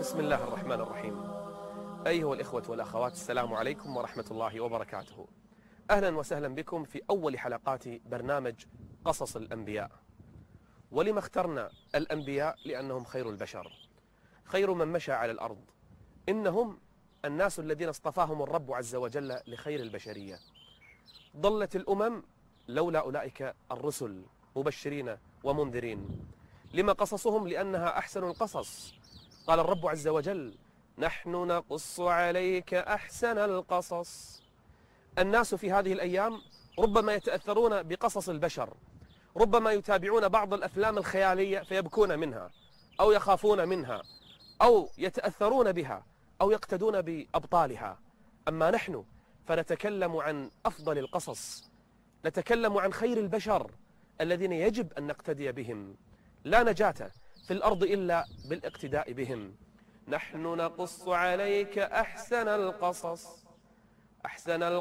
بسم الله الرحمن الرحيم. أيها الإخوة والأخوات، السلام عليكم ورحمة الله وبركاته. أهلا وسهلا بكم في أول حلقات برنامج قصص الأنبياء. ولما اخترنا الأنبياء؟ لأنهم خير البشر، خير من مشى على الأرض. إنهم الناس الذين اصطفاهم الرب عز وجل لخير البشرية. ضلت الأمم لولا أولئك الرسل مبشرين ومنذرين. لما قصصهم؟ لأنها أحسن القصص. قال الرب عز وجل: نحن نقص عليك أحسن القصص. الناس في هذه الأيام ربما يتأثرون بقصص البشر، ربما يتابعون بعض الأفلام الخيالية فيبكون منها أو يخافون منها أو يتأثرون بها أو يقتدون بأبطالها. أما نحن فنتكلم عن أفضل القصص، نتكلم عن خير البشر الذين يجب أن نقتدي بهم. لا نجاة في الأرض إلا بالاقتداء بهم. نحن نقص عليك أحسن القصص